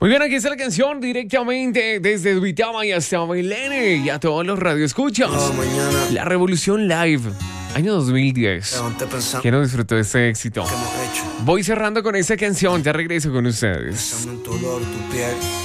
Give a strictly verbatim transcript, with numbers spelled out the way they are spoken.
Muy bien, aquí está la canción directamente desde Duitama y hasta Belén y a todos los radioescuchas. La Revolución Live, año dos mil diez. Quiero disfrutar de este éxito. Voy cerrando con esta canción, ya regreso con ustedes.